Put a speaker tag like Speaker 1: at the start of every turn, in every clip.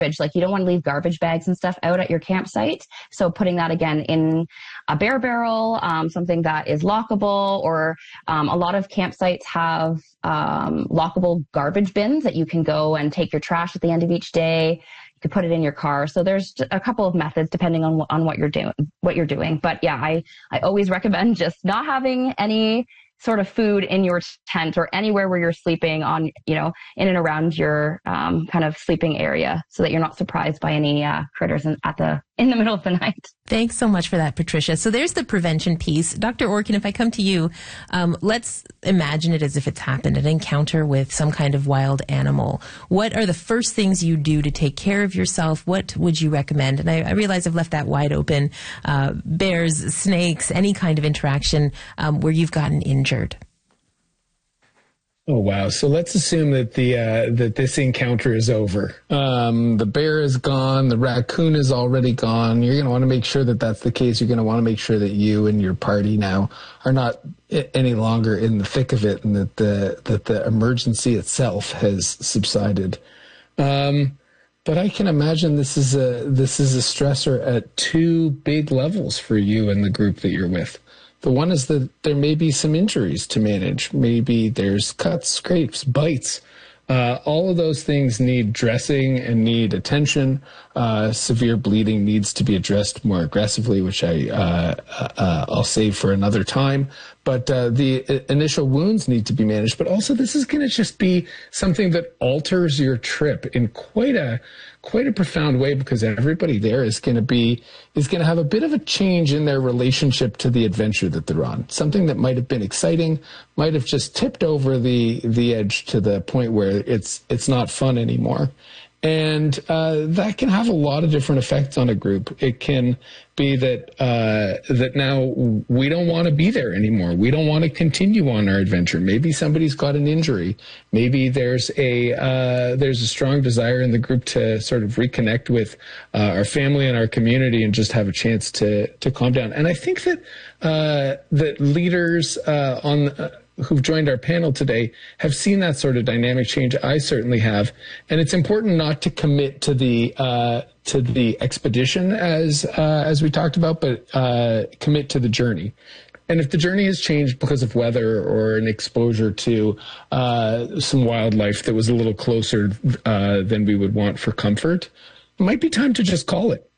Speaker 1: Like, you don't want to leave garbage bags and stuff out at your campsite. So putting that again in a bear barrel, something that is lockable, or a lot of campsites have lockable garbage bins that you can go and take your trash at the end of each day. You could put it in your car. So there's a couple of methods depending on what you're doing. But yeah, I always recommend just not having any sort of food in your tent or anywhere where you're sleeping on, in and around your kind of sleeping area, so that you're not surprised by any critters in the middle of the night.
Speaker 2: Thanks so much for that, Patricia. So there's the prevention piece. Dr. Orkin, if I come to you, let's imagine it as if it's happened, an encounter with some kind of wild animal. What are the first things you do to take care of yourself? What would you recommend? And I realize I've left that wide open. Bears, snakes, any kind of interaction where you've gotten injured.
Speaker 3: Oh, wow. So let's assume that that this encounter is over. The bear is gone. The raccoon is already gone. You're going to want to make sure that that's the case. You're going to want to make sure that you and your party now are not any longer in the thick of it, and that the emergency itself has subsided. But I can imagine this is a stressor at two big levels for you and the group that you're with. The one is that there may be some injuries to manage. Maybe there's cuts, scrapes, bites. All of those things need dressing and need attention. Severe bleeding needs to be addressed more aggressively, which I'll save for another time. But the initial wounds need to be managed. But also, this is going to just be something that alters your trip in quite a profound way, because everybody there is going to have a bit of a change in their relationship to the adventure that they're on. Something that might have been exciting might have just tipped over the edge to the point where it's not fun anymore. And that can have a lot of different effects on a group. It can be that now we don't want to be there anymore. We don't want to continue on our adventure. Maybe somebody's got an injury. Maybe there's a strong desire in the group to sort of reconnect with our family and our community and just have a chance to calm down. And I think that leaders who've joined our panel today have seen that sort of dynamic change. I certainly have. And it's important not to commit to the expedition as we talked about, but commit to the journey. And if the journey has changed because of weather or an exposure to some wildlife that was a little closer than we would want for comfort, it might be time to just call it.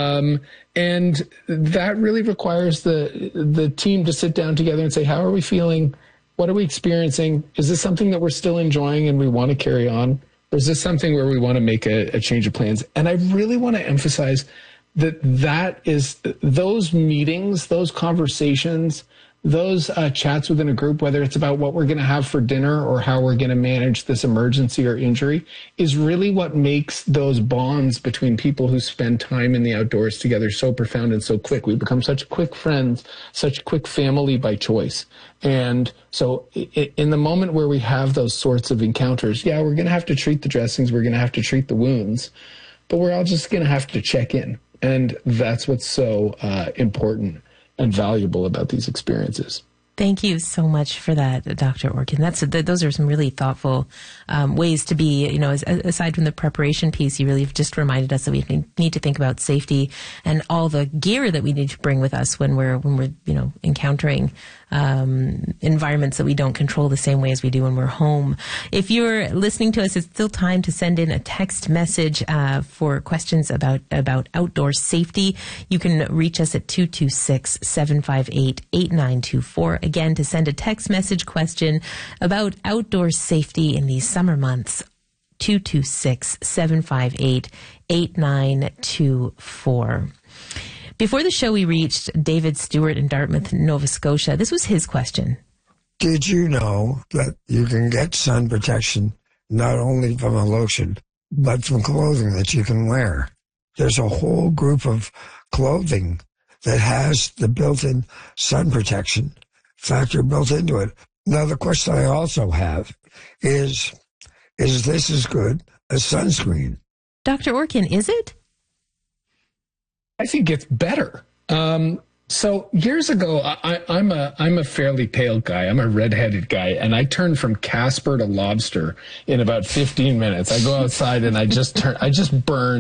Speaker 3: And that really requires the team to sit down together and say, how are we feeling? What are we experiencing? Is this something that we're still enjoying and we want to carry on? Or is this something where we want to make a change of plans? And I really want to emphasize that is those meetings, those conversations, those chats within a group, whether it's about what we're going to have for dinner or how we're going to manage this emergency or injury, is really what makes those bonds between people who spend time in the outdoors together so profound and so quick. We become such quick friends, such quick family by choice. And so in the moment where we have those sorts of encounters, yeah, we're going to have to treat the dressings, we're going to have to treat the wounds, but we're all just going to have to check in. And that's what's so important and valuable about these experiences.
Speaker 2: Thank you so much for that, Dr. Orkin. Those are some really thoughtful ways to be, aside from the preparation piece, you really have just reminded us that we need to think about safety and all the gear that we need to bring with us when we're encountering environments that we don't control the same way as we do when we're home. If you're listening to us, it's still time to send in a text message for questions about outdoor safety. You can reach us at 226-758-8924. Again, to send a text message question about outdoor safety in these summer months, 226-758-8924. Before the show, we reached David Stewart in Dartmouth, Nova Scotia. This was his question.
Speaker 4: Did you know that you can get sun protection not only from a lotion, but from clothing that you can wear? There's a whole group of clothing that has the built-in sun protection factor built into it. Now, the question I also have is this as good as sunscreen?
Speaker 2: Dr. Orkin, is it?
Speaker 3: I think it's better. So years ago, I'm a fairly pale guy. I'm a redheaded guy, and I turned from Casper to lobster in about 15 minutes. I go outside and I just burn